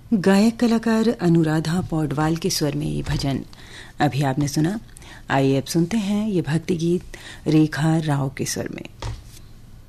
गायक कलाकार अनुराधा पौडवाल के स्वर में ये भजन अभी आपने सुना। आइए अब सुनते हैं ये भक्ति गीत रेखा राव के स्वर में।